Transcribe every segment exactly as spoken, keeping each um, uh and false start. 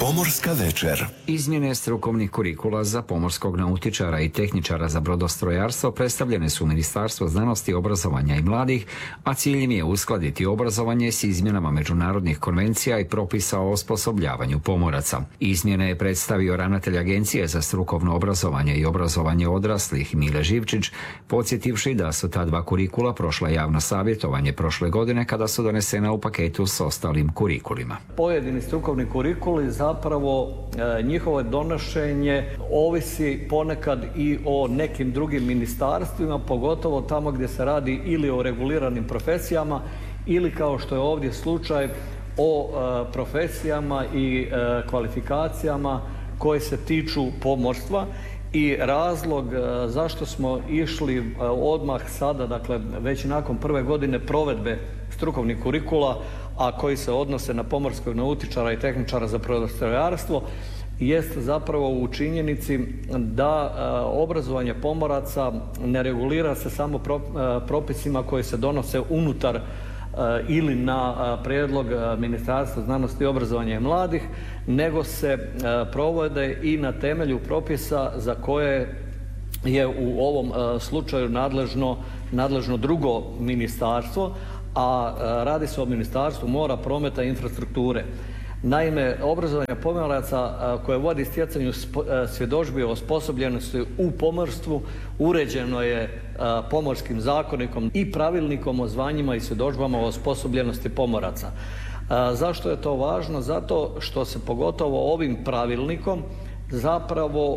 Pomorska večer. Izmjene strukovnih kurikula za pomorskog nautičara i tehničara za brodostrojarstvo predstavljene su u Ministarstvu znanosti, obrazovanja i mladih, a cilj im je uskladiti obrazovanje s izmjenama međunarodnih konvencija i propisa o osposobljavanju pomoraca. Izmjene je predstavio ravnatelj Agencije za strukovno obrazovanje i obrazovanje odraslih Mile Živčić, podsjetivši da su ta dva kurikula prošla javno savjetovanje prošle godine kada su donesena u paketu s ostalim kurikulima. Pojedini strukovni kurikuli zapravo e, njihovo donošenje ovisi ponekad i o nekim drugim ministarstvima, pogotovo tamo gdje se radi ili o reguliranim profesijama ili, kao što je ovdje slučaj, o e, profesijama i e, kvalifikacijama koje se tiču pomorstva. I razlog e, zašto smo išli e, odmah sada, dakle već nakon prve godine provedbe strukovnih kurikula, a koji se odnose na pomorskog nautičara i tehničara za brodostrojarstvo, jest zapravo u činjenici da e, obrazovanje pomoraca ne regulira se samo pro, e, propisima koji se donose unutar e, ili na e, prijedlog Ministarstva znanosti, obrazovanja i mladih, nego se e, provode i na temelju propisa za koje je u ovom e, slučaju nadležno, nadležno drugo ministarstvo, a radi se o Ministarstvu mora, prometa i infrastrukture. Naime, obrazovanje pomoraca koje vodi stjecanju svjedodžbi o osposobljenosti u pomorstvu uređeno je Pomorskim zakonikom i Pravilnikom o zvanjima i svjedodžbama o osposobljenosti pomoraca. Zašto je to važno? Zato što se pogotovo ovim pravilnikom zapravo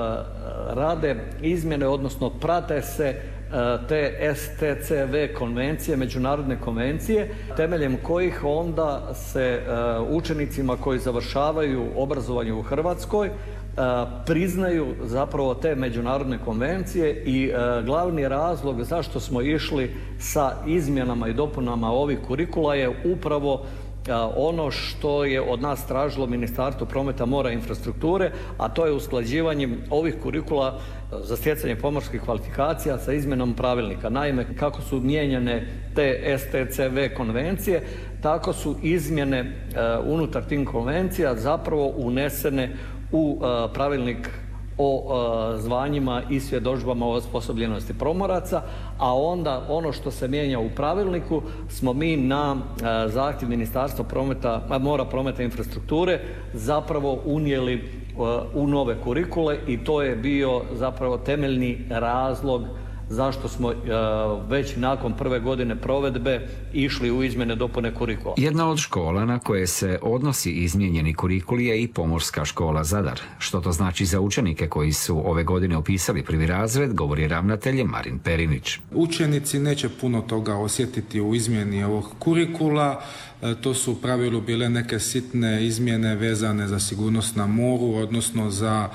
rade izmjene, odnosno prate se te S T C V konvencije, međunarodne konvencije, temeljem kojih onda se učenicima koji završavaju obrazovanje u Hrvatskoj priznaju zapravo te međunarodne konvencije. I glavni razlog zašto smo išli sa izmjenama i dopunama ovih kurikula je upravo ono što je od nas tražilo Ministarstvo prometa, mora i infrastrukture, a to je usklađivanjem ovih kurikula za stjecanje pomorskih kvalifikacija sa izmjenom pravilnika. Naime, kako su mijenjane te S T C V konvencije, tako su izmjene uh, unutar tih konvencija zapravo unesene u uh, pravilnik o uh, zvanjima i svjedodžbama o osposobljenosti pomoraca, a onda ono što se mijenja u pravilniku smo mi na uh, zahtjev Ministarstva prometa, mora, prometa i infrastrukture zapravo unijeli uh, u nove kurikule, i to je bio zapravo temeljni razlog zašto smo uh, već nakon prve godine provedbe išli u izmjene dopune kurikula. Jedna od škola na koje se odnosi izmijenjeni kurikul je i Pomorska škola Zadar. Što to znači za učenike koji su ove godine upisali prvi razred, govori ravnatelj Marin Perinić. Učenici neće puno toga osjetiti u izmjeni ovog kurikula. To su u pravilu bile neke sitne izmjene vezane za sigurnost na moru, odnosno za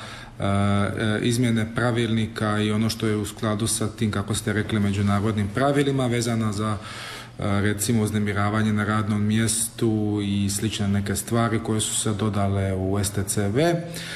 izmjene pravilnika i ono što je u skladu sa tim, kako ste rekli, međunarodnim pravilima, vezana za recimo uznemiravanje na radnom mjestu i slične neke stvari koje su se dodale u S T C V.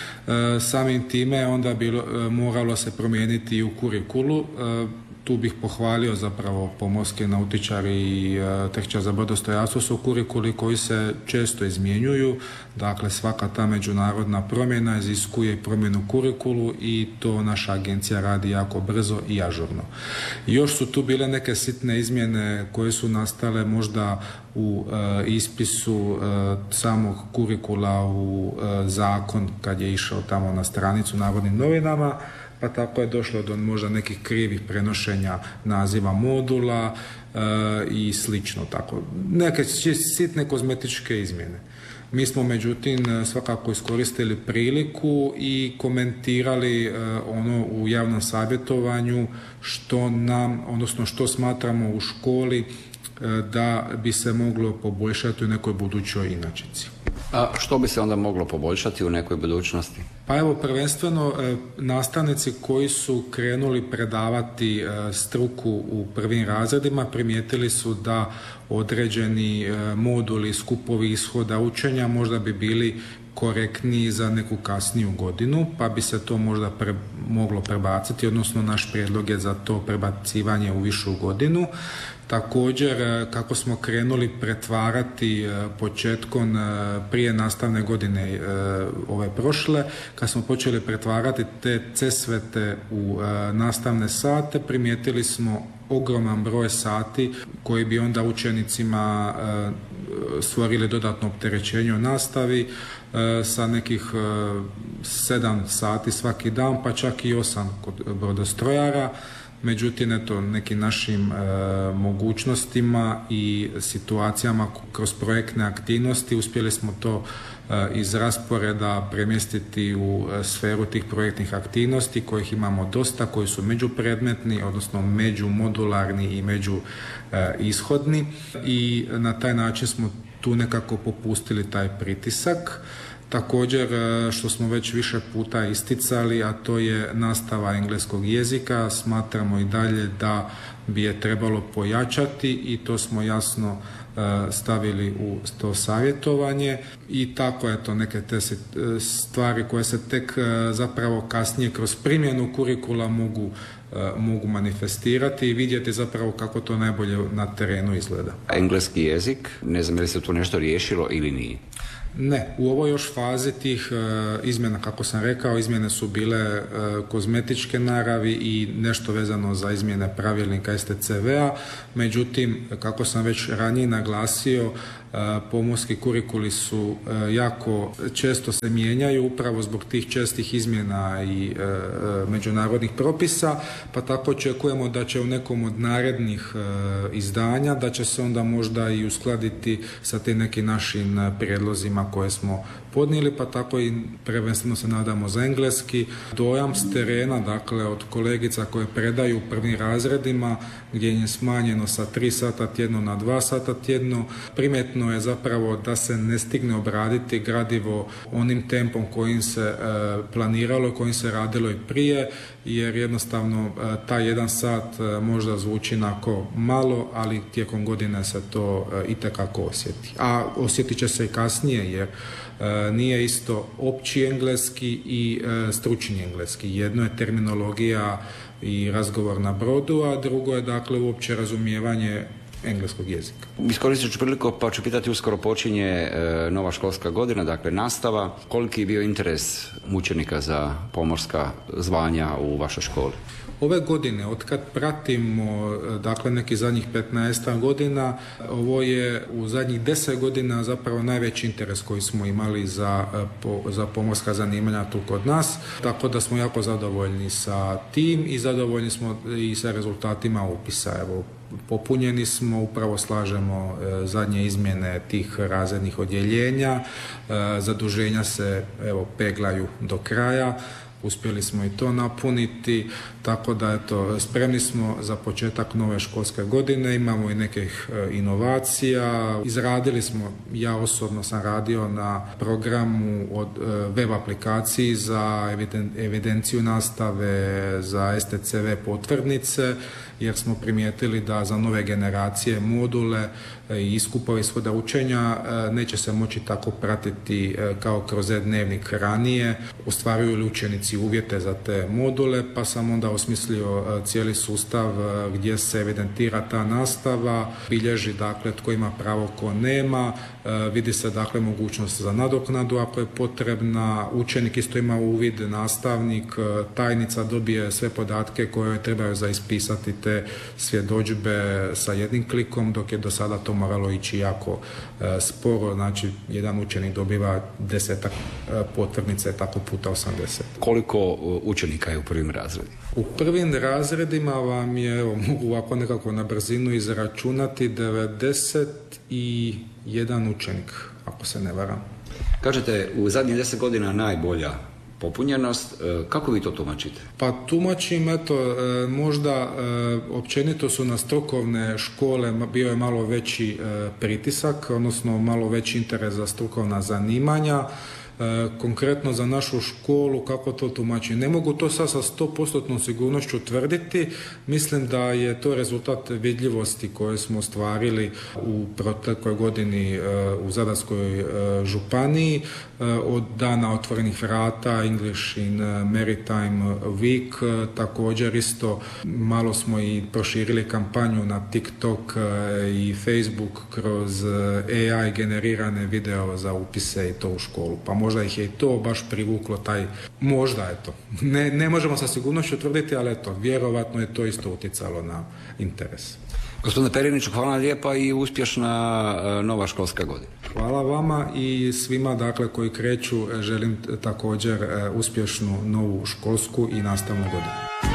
Samim time onda bilo, moralo se promijeniti i u kurikulu. Tu bih pohvalio zapravo pomorske nautičari i e, tehničar za brodostrojarstvo su kurikuli koji se često izmjenjuju. Dakle, svaka ta međunarodna promjena iziskuje promjenu kurikulu i to naša agencija radi jako brzo i ažurno. Još su tu bile neke sitne izmjene koje su nastale možda u e, ispisu e, samog kurikula u e, zakon kad je išao tamo na stranicu Narodnim novinama, pa tako je došlo do možda nekih krivih prenošenja naziva modula e, i slično tako. Neke sitne kozmetičke izmjene. Mi smo međutim svakako iskoristili priliku i komentirali e, ono u javnom savjetovanju što nam, odnosno što smatramo u školi e, da bi se moglo poboljšati u nekoj budućoj inačici. A što bi se onda moglo poboljšati u nekoj budućnosti? Pa evo, prvenstveno e, nastavnici koji su krenuli predavati e, struku u prvim razredima primijetili su da određeni e, moduli, skupovi ishoda učenja možda bi bili korektniji za neku kasniju godinu, pa bi se to možda pre, moglo prebaciti, odnosno naš prijedlog je za to prebacivanje u višu godinu. Također, kako smo krenuli pretvarati početkom prije nastavne godine ove prošle, kad smo počeli pretvarati te cesvete u nastavne sate, primijetili smo ogroman broj sati koji bi onda učenicima stvorili dodatno opterećenje u nastavi sa nekih sedam sati svaki dan, pa čak i osam kod brodostrojara. Međutim, eto, nekim našim e, mogućnostima i situacijama kroz projektne aktivnosti uspjeli smo to e, iz rasporeda premjestiti u e, sferu tih projektnih aktivnosti kojih imamo dosta, koji su međupredmetni, odnosno međumodularni i među e, ishodni, i na taj način smo tu nekako popustili taj pritisak. Također, što smo već više puta isticali, a to je nastava engleskog jezika, smatramo i dalje da bi je trebalo pojačati i to smo jasno stavili u to savjetovanje. I tako, eto, neke te stvari koje se tek zapravo kasnije kroz primjenu kurikula mogu mogu manifestirati i vidjeti zapravo kako to najbolje na terenu izgleda. Engleski jezik, ne znam je li se tu nešto riješilo ili nije? Ne, u ovoj još fazi tih uh, izmjena, kako sam rekao, izmjene su bile uh, kozmetičke naravi i nešto vezano za izmjene pravilnika S T C V-a, međutim, kako sam već ranije naglasio, uh, pomorski kurikuli su uh, jako često se mijenjaju upravo zbog tih čestih izmjena i uh, međunarodnih propisa, pa tako očekujemo da će u nekom od narednih uh, izdanja, da će se onda možda i uskladiti sa tim nekim našim uh, prijedlozima koje smo podnijeli, pa tako i prvenstveno se nadamo za engleski. Dojam s terena, dakle od kolegica koje predaju u prvim razredima, gdje je smanjeno sa tri sata tjedno na dva sata tjedno, primjetno je zapravo da se ne stigne obraditi gradivo onim tempom kojim se e, planiralo, kojim se radilo i prije, jer jednostavno e, taj jedan sat e, možda zvuči onako malo, ali tijekom godine se to e, itekako osjeti. A osjetit će se i kasnije, jer e, nije isto opći engleski i e, stručni engleski. Jedno je terminologija i razgovor na brodu, a drugo je dakle uopće razumijevanje engleskog jezika. Iskoristit ću priliku pa ću pitati, uskoro počinje e, nova školska godina, dakle nastava. Koliki je bio interes učenika za pomorska zvanja u vašoj školi? Ove godine, otkad pratimo, dakle, neki zadnjih petnaest godina, ovo je u zadnjih deset godina zapravo najveći interes koji smo imali za, za pomorska zanimanja tu kod nas, tako da smo jako zadovoljni sa tim i zadovoljni smo i sa rezultatima upisa. Evo, popunjeni smo, upravo slažemo e, zadnje izmjene tih razrednih odjeljenja, e, zaduženja se evo peglaju do kraja. Uspjeli smo i to napuniti, tako da eto, spremni smo za početak nove školske godine, imamo i nekih inovacija. Izradili smo, ja osobno sam radio na programu od web aplikaciji za evidenciju nastave, za S T C V potvrdnice, jer smo primijetili da za nove generacije module i iskupove ishoda učenja neće se moći tako pratiti kao kroz e-dnevnik ranije. Ostvaruju li učenici uvjete za te module, pa sam onda osmislio cijeli sustav gdje se evidentira ta nastava, bilježi dakle tko ima pravo, ko nema, vidi se dakle mogućnost za nadoknadu ako je potrebna, učenik isto ima uvid, nastavnik, tajnica dobije sve podatke koje trebaju za ispisati te svjedodžbe sa jednim klikom, dok je do sada to moralo ići jako e, sporo, znači jedan učenik dobiva desetak e, potvrdnice, tako puta osamdeset. Koliko učenika je u prvim razredima? U prvim razredima vam je, evo, mogu ovako nekako na brzinu izračunati, devedeset jedan učenik, ako se ne varam. Kažete, u zadnjih deset godina najbolja popunjenost, kako vi to tumačite? Pa tumačim, eto, možda općenito su na strukovne škole bio je malo veći pritisak, odnosno malo veći interes za strukovna zanimanja. Konkretno za našu školu, kako to tumači? Ne mogu to sad sa sto posto sigurnošću tvrditi. Mislim da je to rezultat vidljivosti koje smo ostvarili u protekloj godini u Zadarskoj županiji. Od dana otvorenih vrata, English in Maritime Week, također isto malo smo i proširili kampanju na TikTok i Facebook kroz A I generirane video za upise i to u školu. Pa možda ih je i to baš privuklo taj, možda je to. Ne, ne možemo sa sigurnošću tvrditi, ali eto, vjerovatno je to isto utjecalo na interes. Gospodine Periniću, hvala lijepa i uspješna nova školska godina. Hvala vama i svima dakle koji kreću želim također uspješnu novu školsku i nastavnu godinu.